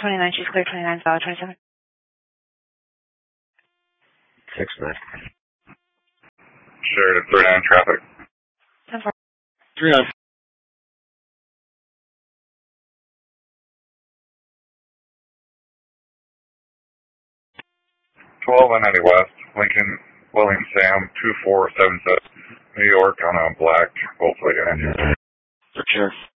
29, she's clear, 29, valid, 27. 6-9. Shared at 39 traffic. 10-4. 3-9. I-90 West, Lincoln, William Sam, 2477, New York on a black Volkswagen engine. For sure.